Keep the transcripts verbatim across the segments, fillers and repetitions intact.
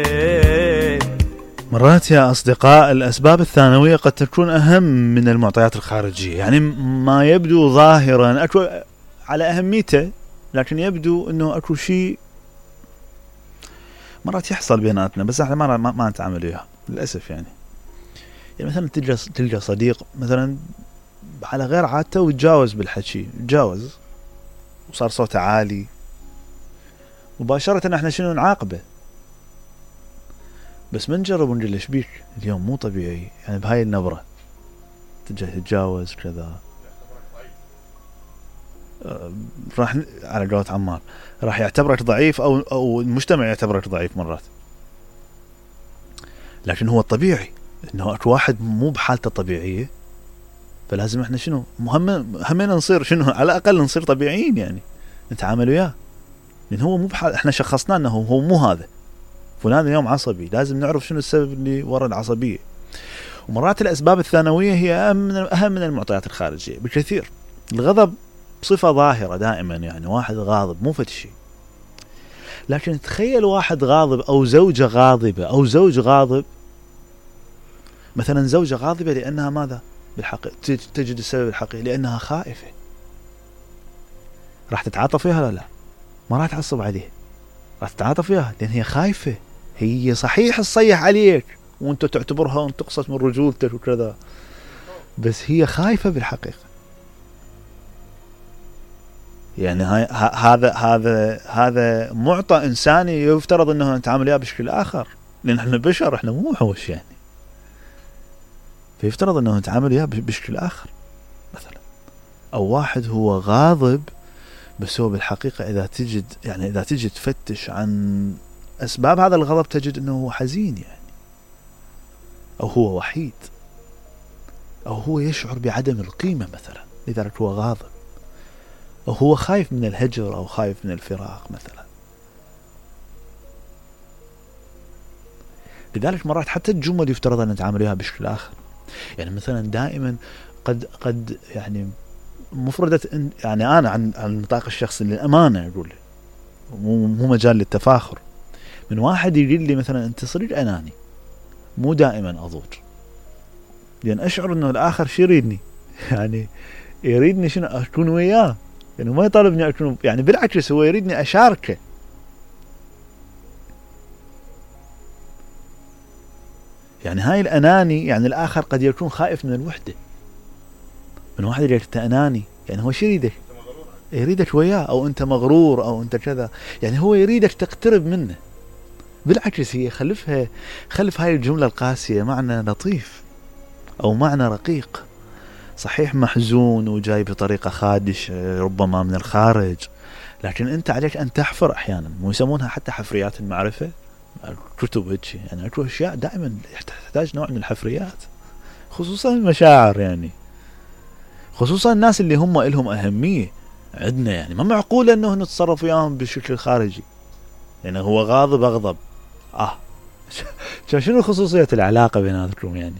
مرات يا أصدقاء الأسباب الثانوية قد تكون أهم من المعطيات الخارجية، يعني ما يبدو ظاهرا أكو على أهميته، لكن يبدو أنه أكو شيء مرات يحصل بيناتنا بس احنا ما ما نتعامل وياه للأسف. يعني يعني مثلا تلقى تلقى صديق مثلا على غير عادته وتجاوز بالحكي، تجاوز وصار صوته عالي، مباشرة احنا شنو نعاقبه؟ بس ما نجرب ونقول ايش بيك اليوم مو طبيعي، يعني بهاي النبرة تتجاوز كذا، راح على قولة عمار راح يعتبرك ضعيف او او المجتمع يعتبرك ضعيف مرات. لكن هو الطبيعي انه اكو واحد مو بحالته طبيعية، فلازم احنا شنو مهم همنا نصير شنو على الاقل نصير طبيعيين، يعني نتعامل وياه، لان هو مو بحال احنا شخصنا انه هو مو هذا فلان اليوم عصبي، لازم نعرف شنو السبب اللي وراء العصبية. ومرات الاسباب الثانوية هي اهم من اهم من المعطيات الخارجية بكثير. الغضب صفة ظاهرة دائما، يعني واحد غاضب مو فد شيء، لكن تخيل واحد غاضب او زوجة غاضبة او زوج غاضب، مثلا زوجة غاضبة لانها ماذا بالحقيقة تجد السبب الحقيقي لانها خائفة، راح تتعاطف فيها ولا لا؟ ما راح تعصب عليه، راح تتعاطف فيها لان هي خايفة. هي صحيح تصيح عليك وانت تعتبرها ان تقصت من رجولتك وكذا، بس هي خايفة بالحقيقة. يعني هاي هذا هذا هذا معطى انساني يفترض انه نتعامل وياه بشكل اخر، لان احنا بشر، احنا مو وحوش يعني، فيفترض انه نتعامل وياه بشكل اخر. مثلا او واحد هو غاضب بس هو بالحقيقة اذا تجد يعني اذا تجي تفتش عن اسباب هذا الغضب تجد انه هو حزين، يعني او هو وحيد، او هو يشعر بعدم القيمة مثلا لذلك هو غاضب، أو هو خايف من الهجر أو خايف من الفراق مثلا. لذلك مرات حتى الجمل يفترض أن نتعامل وياها بشكل آخر. يعني مثلا دائما قد قد يعني مفردة يعني أنا عن عن النطاق الشخصي للأمانة أقول مو مو مجال للتفاخر، من واحد يقول لي مثلا أنت صرت أناني، مو دائما أضوج، لأن أشعر إنه الآخر شي يريدني يعني يريدني شنو أكون وياه، يعني ما يطالبني أكون، يعني بالعكس هو يريدني أشاركه. يعني هاي الأناني يعني الآخر قد يكون خائف من الوحدة، من واحد يقول أنت أناني يعني هو شو يريدك؟ يريدك وياه، أو أنت مغرور أو أنت كذا، يعني هو يريدك تقترب منه. بالعكس هي خلفها خلف هاي الجملة القاسية معنى لطيف أو معنى رقيق، صحيح محزون وجاي بطريقة خادش ربما من الخارج، لكن أنت عليك أن تحفر أحيانا، ويسمونها حتى حفريات المعرفة، كتب هيك يعني أكو أشياء دائما تحتاج نوع من الحفريات، خصوصا المشاعر، يعني خصوصا الناس اللي هم إلهم أهمية عندنا، يعني ما معقول أنه نتصرف وياهم بشكل خارجي، يعني هو غاضب أغضب آه شنو خصوصية العلاقة بيناتكم يعني؟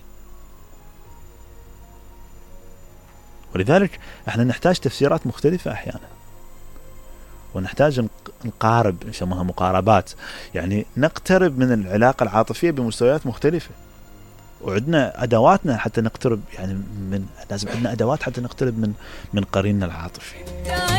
ولذلك احنا نحتاج تفسيرات مختلفة احيانا، ونحتاج نقارب نسموها مقاربات، يعني نقترب من العلاقة العاطفية بمستويات مختلفة، وعندنا ادواتنا حتى نقترب، يعني من لازم عندنا ادوات حتى نقترب من من قريننا العاطفي.